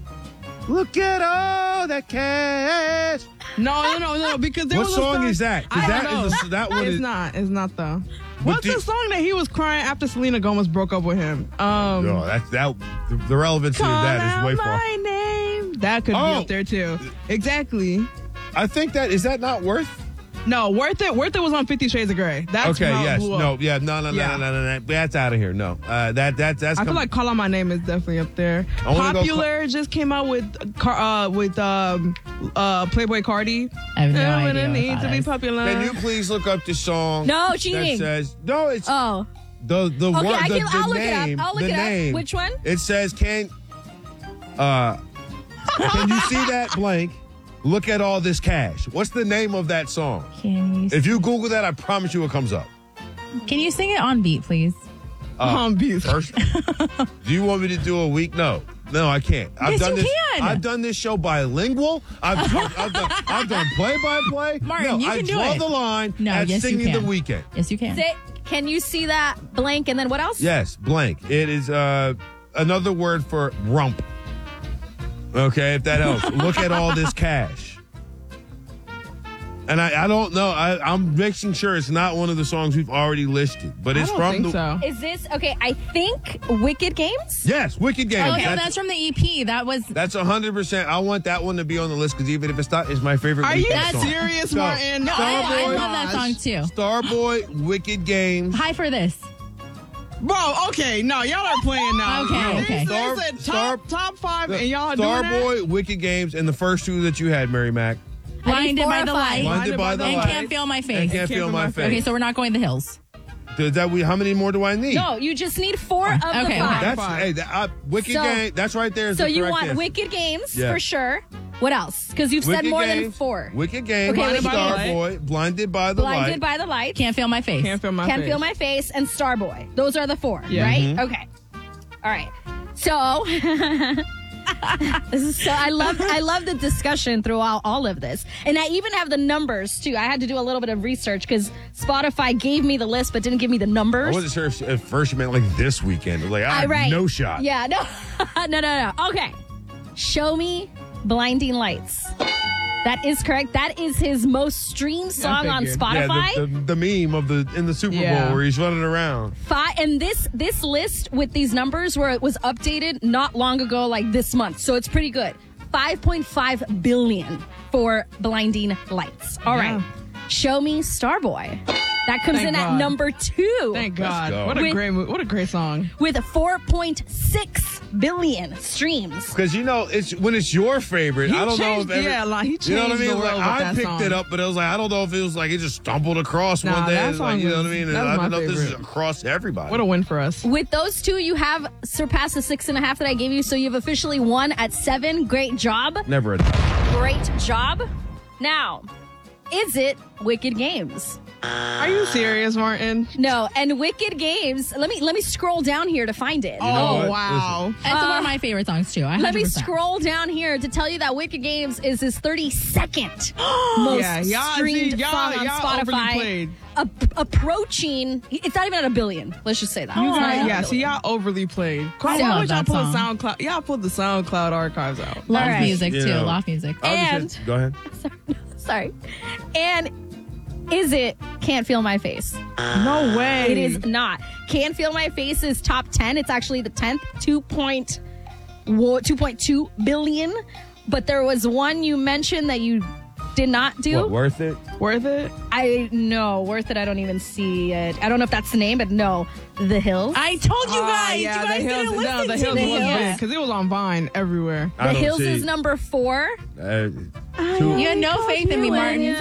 Look at all that cash. No, no, no, no. Because there What was a song is that? 'Cause I that don't is know. a- that one It's is- not. It's not though. What's the- the song that he was crying after Selena Gomez broke up with him? Um, No, that that the, the relevancy Call of that out is way far. my name. That could Oh. be up there too. Exactly. I think that is that not worth. No, Worth It. Worth It was on Fifty Shades of Grey. That's okay, how it yes, blew up. no, yeah, no, no, no, Yeah. no, no, no, no, that's out of here. No, uh, that that that's. I feel com- like Call Out My Name is definitely up there. I wanna go Popular just came out with Car- uh, with um, uh, Playboy Cardi. I have no Yeah, idea when it what needs that to be is. popular. Can you please look up the song? No, that cheating. says no. It's Oh. the the Okay, one I the, can- the I'll look it up. name. I'll look the it up. name. Which one? It says can. Uh, can you see that blank? Look at all this cash. What's the name of that song? Can you, If you Google that, I promise you it comes up. can you sing it on beat, please? Uh, On beat. First, do you want me to do a week? No, no, I can't. I've Yes, done you this. can. I've done this show bilingual. I've, I've done. I've done play by play. Martin, no, you I can do draw it. the line No, at yes, you singing can. the Weekend. Yes, you can. Say, can you see that blank and then what else? Yes, blank. It is uh, another word for rump. Okay, if that helps. Look at all this cash. And I, I don't know. I, I'm making sure it's not one of the songs we've already listed, but I it's don't from think the. so. Is this okay? I think Wicked Games. Yes, Wicked Games. Oh, no, that's from the E P. That was. That's one hundred percent. I want that one to be on the list because even if it's not, it's my favorite. Are you Weekend song. serious, So, Martin? No, I, I Starboy- love that song too. Starboy, Wicked Games. Hi for this. Bro, okay, no, y'all are playing now. Okay, No. okay. They Star- said Star- top, top five, and y'all are doing that? Starboy, Wicked Games, and the first two that you had, Mary Mac. Blinded four by or the five. light. Blinded by the and light. can't feel my And face. can't feel my face. Okay, so we're not going the hills. Does that we? How many more do I need? No, you just need four of the Okay, five. That's Five. hey, that, uh, Wicked So- Game. That's right there. Is So the you correct want answer. Wicked Games Yeah. for sure. What else? Because you've said Wicked more than Games, four. Wicked Game, Okay, Blinded Wicked by Games. Starboy, Blinded by the Blinded Light. by the Light. Can't feel my face. Can't feel my Can't face. Feel My Face and Starboy. Those are the four, Yeah. right? Mm-hmm. Okay. All right. So this is so I love I love the discussion throughout all of this. And I even have the numbers too. I had to do a little bit of research because Spotify gave me the list but didn't give me the I numbers. wasn't sure if at first you meant like this weekend. I was like, I I- have right. no shot. Yeah, no. no, no, no. Okay. Show Me Blinding Lights. That is correct. That is his most streamed song on figured. Spotify. Yeah, the, the, the meme of the in the Super Yeah. Bowl where he's running around. Five, and this this list with these numbers where it was updated not long ago, like this month. So it's pretty good. five point five billion for Blinding Lights. All right. Show Me Starboy. That comes Thank in at God. number two. Thank go. God. What a With- great mo- what a great song. With four point six billion streams. Because you know, it's when it's your favorite. He I don't know changed- if every, yeah, like, he you know what I changed mean. the Like, world with I that picked song. it up, but it was like I don't know if it was like it just stumbled across Nah, one day. that It's like song you know was- what I mean. that And was I my don't know if this is favorite. across everybody. What a win for us. With those two, you have surpassed the six and a half that I gave you. So you've officially won at seven. Great job. Never enough. Great job. Now, is it Wicked Games? Are you serious, Martin? No, and Wicked Games. Let me let me scroll down here to find it. You know Oh, what? wow. It's one of my favorite songs too. I Let me one hundred percent. scroll down here to tell you that Wicked Games is his thirty-second most Yeah, y'all- streamed see, y'all- song on y'all overly Spotify. played. a, approaching. It's not even at a billion. Let's just say that. You It's not guys, even yeah, at a see, billion. y'all overly played. Why love would y'all that pull song. SoundCloud? Y'all pulled the SoundCloud archives out. Love right. music You too. know. Love music. I was And- just- go ahead. Sorry. And is it Can't Feel My Face? No way. It is not. Can't Feel My Face is top ten. It's actually the tenth, two point two billion. But there was one you mentioned that you did not do. What, worth it? Worth it? I no, worth it. I don't even see it. I don't know if that's the name, but no, The Hills. I told you Ah, guys. yeah, you guys the Hills, didn't no, listen the to Hills me. was Hills. big because it was on Vine everywhere. I The don't Hills see- is number four. Uh, two, You had no faith in me, Martin. You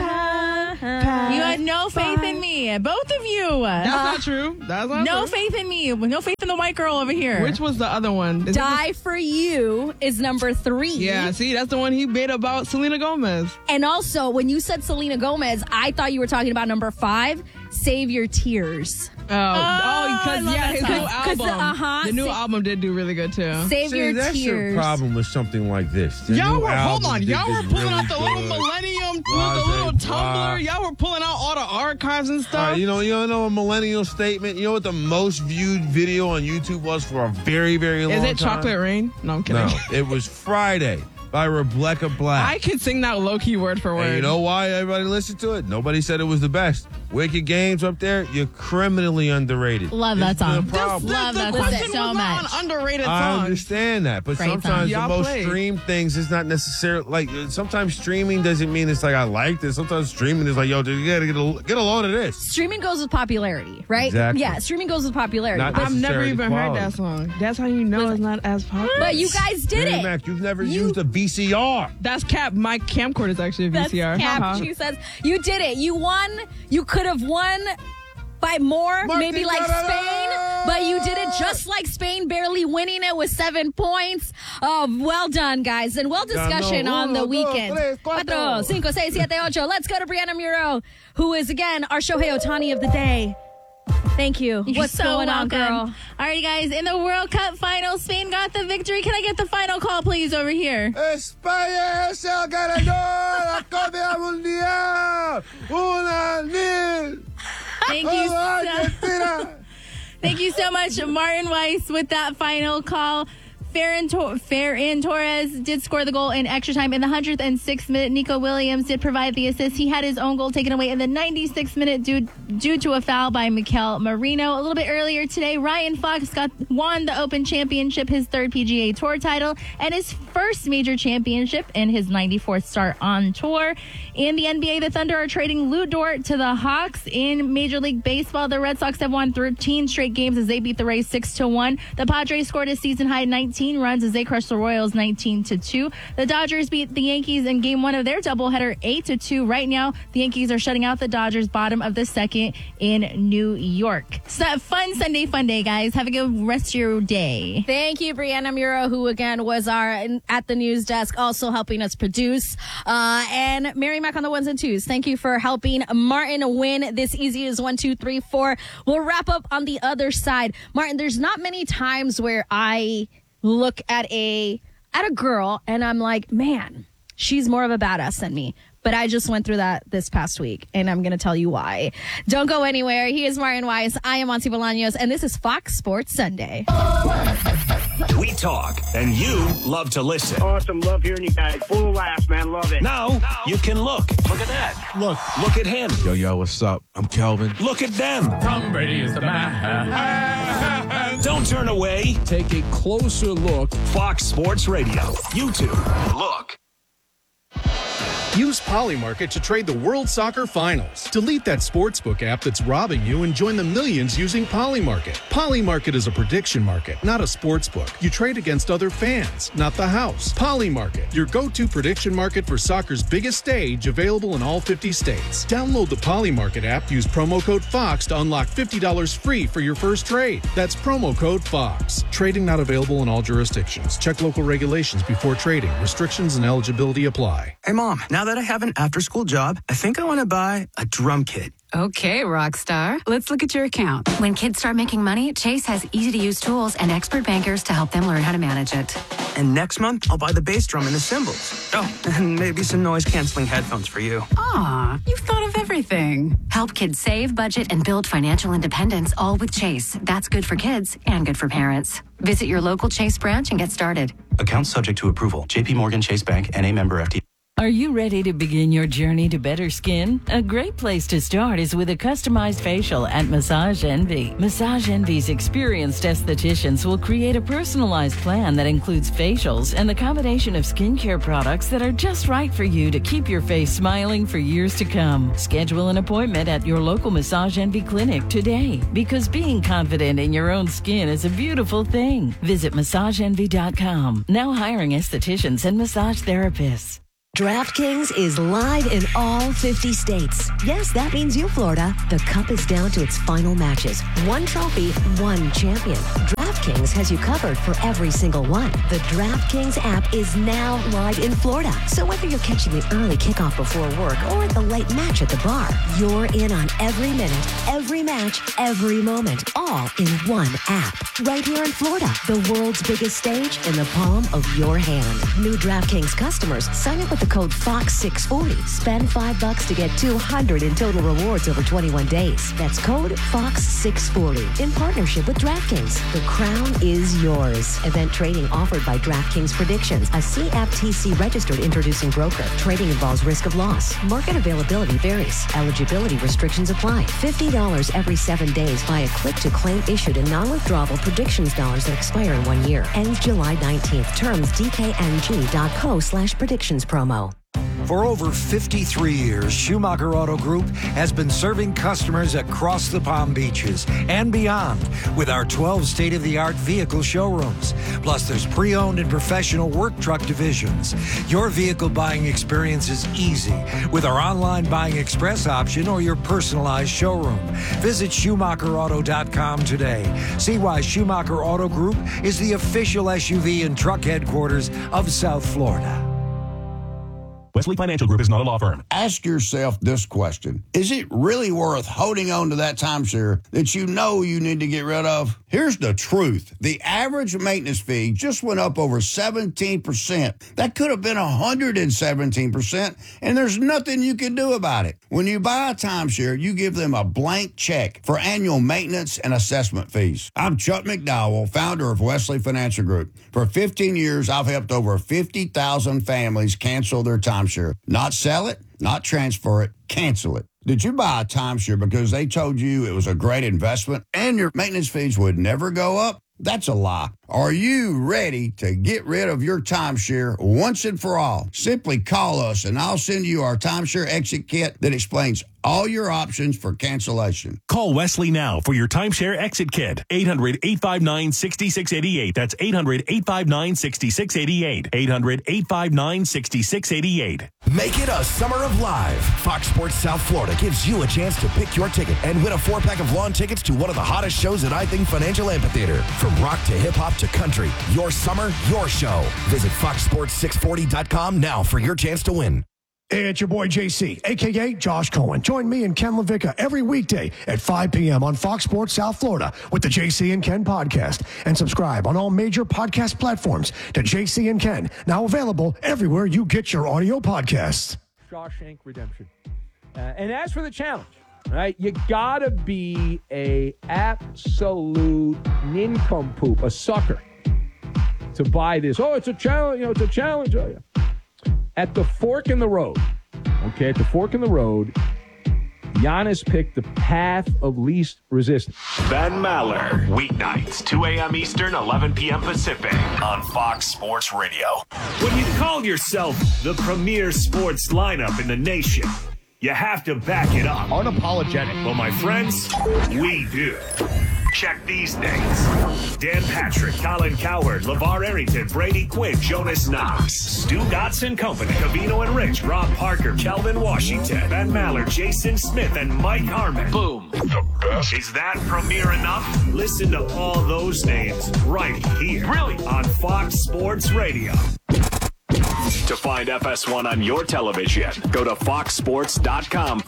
Uh, had no faith in me. Both of you. That's not true. That's not No true. faith in me. No faith in the white girl over here. Which was the other one? Is it Die for You is number three. the- yeah, see, that's the one he made about Selena Gomez. And also, when you said Selena Gomez, I thought you were talking about number five, Save Your Tears. Oh, oh, because I love yeah, that his song. new 'Cause the- album, uh-huh, the new sa- album did do really good too. Save See, Your that's Tears. the problem with something like this. The Y'all new were hold album on, did y'all were this pulling really out the little good. Millennium, Blase, the little blah. Tumblr. Y'all were pulling out all the archives and All stuff. right, you know, you don't know a millennial statement. You know what the most viewed video on YouTube was for a very, very long Is time? it Chocolate Rain? No, I'm kidding. No, it was Friday by Rebecca Black. I could sing that low key word for word. And you know why everybody listened to it? Nobody said it was the best. Wicked Games up there, you're criminally underrated. Love that It's the song. problem. Love the that question song so was not much. on underrated I songs. understand that, but Great sometimes song. the Y'all most played. streamed things is not necessarily like. Sometimes streaming doesn't mean it's like I like this. Sometimes streaming is like, yo, dude, you gotta get a, get a load of this. Streaming goes with popularity, right? Exactly. Yeah, streaming goes with popularity. Not But- I've never necessarily even quality. heard that song. That's how you know it's not as popular. But you guys did Mary it. Mac, you've never You- used a V C R. That's cap. My camcorder is actually a V That's C R. cap. Haha. She says you did it. You won. You could have won by more, Martin maybe like Garrett! Spain, but you did it just like Spain, barely winning it with seven points. Oh, well done, guys, and well discussion Ganó on the uno, weekend. dos, tres, cuatro. Cuatro, cinco, seis, siete, ocho. Let's go to Brianna Muro, who is again our Shohei Ohtani of the day. Thank you. You're What's so going on, welcome. girl? All right, guys. In the World Cup final, Spain got the victory. Can I get the final call, please, over here? España es el ganador de la Copa Mundial. Una nil. Thank you. So, Argentina. thank you so much, Martin Weiss, with that final call. Ferran, Tor- Ferran Torres did score the goal in extra time in the one hundred sixth minute. Nico Williams did provide the assist. He had his own goal taken away in the ninety-sixth minute due, due to a foul by Mikel Marino. A little bit earlier today, Ryan Fox got won the Open Championship, his third P G A Tour title, and his first major championship in his ninety-fourth start on tour. In the N B A, the Thunder are trading Lou Dort to the Hawks. In Major League Baseball, the Red Sox have won thirteen straight games as they beat the Rays six to one. The Padres scored a season-high nineteen runs as they crushed the Royals nineteen to two. The Dodgers beat the Yankees in game one of their doubleheader eight to two. Right now, the Yankees are shutting out the Dodgers bottom of the second in New York. So, fun Sunday fun day, guys. Have a good rest of your day. Thank you, Brianna Muro, who again was our at the news desk, also helping us produce. Uh, and Mary Mac on the ones and twos. Thank you for helping Martin win this easy as one, two, three, four. We'll wrap up on the other side. Martin, there's not many times where I look at a at a girl and I'm like, man, she's more of a badass than me. But I just went through that this past week, and I'm going to tell you why. Don't go anywhere. He is Martin Weiss. I am Monty Bolaños, and this is Fox Sports Sunday. We talk, and you love to listen. Awesome. Love hearing you guys. Full of laughs, man. Love it. Now you can look. Look at that. Look. Look at him. Yo, yo, what's up? I'm Kelvin. Look at them. Tom Brady is the man. Don't turn away. Take a closer look. Fox Sports Radio. YouTube. Look. Use Polymarket to trade the World Soccer Finals. Delete that sportsbook app that's robbing you and join the millions using Polymarket. Polymarket is a prediction market, not a sportsbook. You trade against other fans, not the house. Polymarket, your go-to prediction market for soccer's biggest stage, available in all fifty states. Download the Polymarket app, use promo code FOX to unlock fifty dollars free for your first trade. That's promo code FOX. Trading not available in all jurisdictions. Check local regulations before trading. Restrictions and eligibility apply. Hey, Mom, now that I have an after-school job, I think I want to buy a drum kit. Okay, rock star. Let's look at your account. When kids start making money, Chase has easy-to-use tools and expert bankers to help them learn how to manage it. And next month, I'll buy the bass drum and the cymbals. Oh, and maybe some noise-canceling headphones for you. Aw, you've thought of everything. Help kids save, budget, and build financial independence, all with Chase. That's good for kids and good for parents. Visit your local Chase branch and get started. Accounts subject to approval. J P Morgan Chase Bank, N A member F D. Are you ready to begin your journey to better skin? A great place to start is with a customized facial at Massage Envy. Massage Envy's experienced estheticians will create a personalized plan that includes facials and the combination of skincare products that are just right for you to keep your face smiling for years to come. Schedule an appointment at your local Massage Envy clinic today, because being confident in your own skin is a beautiful thing. Visit massage envy dot com. Now hiring estheticians and massage therapists. DraftKings is live in all fifty states. Yes, that means you, Florida. The Cup is down to its final matches. One trophy, one champion. DraftKings has you covered for every single one. The DraftKings app is now live in Florida. So whether you're catching the early kickoff before work or the late match at the bar, you're in on every minute, every match, every moment, all in one app. Right here in Florida, the world's biggest stage in the palm of your hand. New DraftKings customers, sign up with the code Fox six forty. Spend five bucks to get two hundred in total rewards over twenty-one days. That's code Fox six forty. In partnership with DraftKings, the crown is yours. Event trading offered by DraftKings Predictions, a C F T C registered introducing broker. Trading involves risk of loss. Market availability varies. Eligibility restrictions apply. fifty dollars every seven days via click to claim issued in non-withdrawable predictions dollars that expire in one year. Ends July nineteenth. Terms D K N G dot co slash predictions promo. For over fifty-three years, Schumacher Auto Group has been serving customers across the Palm Beaches and beyond with our twelve state-of-the-art vehicle showrooms. Plus, there's pre-owned and professional work truck divisions. Your vehicle buying experience is easy with our online buying express option or your personalized showroom. Visit Schumacher Auto dot com today. See why Schumacher Auto Group is the official S U V and truck headquarters of South Florida. Wesley Financial Group is not a law firm. Ask yourself this question. Is it really worth holding on to that timeshare that you know you need to get rid of? Here's the truth. The average maintenance fee just went up over seventeen percent. That could have been one hundred seventeen percent, and there's nothing you can do about it. When you buy a timeshare, you give them a blank check for annual maintenance and assessment fees. I'm Chuck McDowell, founder of Wesley Financial Group. For fifteen years, I've helped over fifty thousand families cancel their timeshare. Not sell it, not transfer it, cancel it. Did you buy a timeshare because they told you it was a great investment and your maintenance fees would never go up? That's a lie. Are you ready to get rid of your timeshare once and for all? Simply call us and I'll send you our timeshare exit kit that explains all your options for cancellation. Call Wesley now for your timeshare exit kit. eight hundred, eight five nine, six six eight eight. That's eight hundred, eight five nine, six six eight eight. eight hundred, eight five nine, six six eight eight. Make it a summer of live. Fox Sports South Florida gives you a chance to pick your ticket and win a four-pack of lawn tickets to one of the hottest shows at I Think Financial Amphitheater. From rock to hip-hop to country, your summer, your show. Visit fox sports six forty dot com now for your chance to win. Hey, it's your boy J C, a k a. Josh Cohen. Join me and Ken LaVicka every weekday at five p.m. on Fox Sports South Florida with the J C and Ken podcast. And subscribe on all major podcast platforms to J C and Ken, now available everywhere you get your audio podcasts. Shawshank Redemption. Uh, and as for the challenge, right, you gotta be a absolute nincompoop, a sucker, to buy this. Oh, it's a challenge. You know, it's a challenge. Oh, yeah. At the fork in the road, okay, at the fork in the road, Giannis picked the path of least resistance. Ben Maller, weeknights, two a.m. Eastern, eleven p.m. Pacific, on Fox Sports Radio. When you call yourself the premier sports lineup in the nation, you have to back it up. Unapologetic. Well, my friends, we do. Check these names. Dan Patrick, Colin Cowherd, LeVar Arrington, Brady Quinn, Jonas Knox, Stu Dotson Company, Cavino and Rich, Rob Parker, Kelvin Washington, Ben Maller, Jason Smith, and Mike Harmon. Boom. The best. Is that premiere enough? Listen to all those names right here. Really? On Fox Sports Radio. To find F S one on your television, go to fox sports dot com.